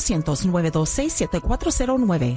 1-800-926-7409.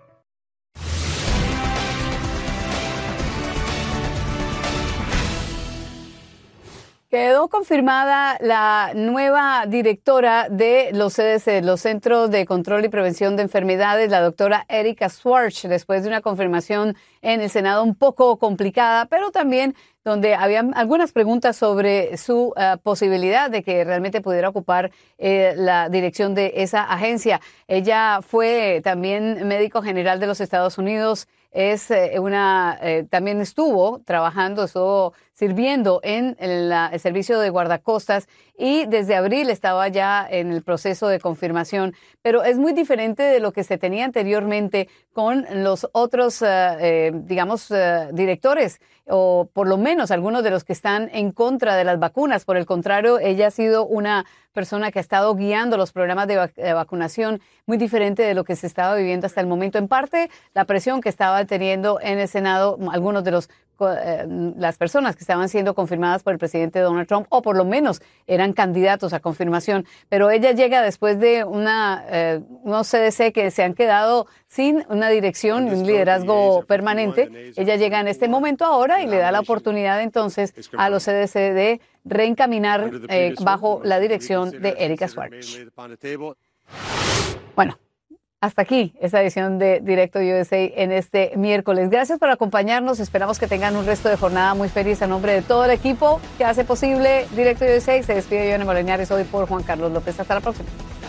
Quedó confirmada la nueva directora de los CDC, los Centros de Control y Prevención de Enfermedades, la doctora Erika Schwartz, después de una confirmación en el Senado un poco complicada, pero también donde había algunas preguntas sobre su posibilidad de que realmente pudiera ocupar la dirección de esa agencia. Ella fue también médico general de los Estados Unidos. También estuvo sirviendo en el servicio de guardacostas y desde abril estaba ya en el proceso de confirmación. Pero es muy diferente de lo que se tenía anteriormente con los otros, directores, o por lo menos algunos de los que están en contra de las vacunas. Por el contrario, ella ha sido una persona que ha estado guiando los programas de vacunación muy diferente de lo que se estaba viviendo hasta el momento. En parte, la presión que estaba teniendo en el Senado algunos de las personas que estaban siendo confirmadas por el presidente Donald Trump, o por lo menos eran candidatos a confirmación. Pero ella llega después de unos CDC que se han quedado sin una dirección y un liderazgo permanente. Ella llega en este momento ahora y le da la oportunidad entonces a los CDC de reencaminar bajo la dirección de Erika Schwartz. Bueno, hasta aquí esta edición de Directo USA en este miércoles. Gracias por acompañarnos. Esperamos que tengan un resto de jornada muy feliz. A nombre de todo el equipo que hace posible Directo USA, se despide Joana Moliñares hoy por Juan Carlos López. Hasta la próxima.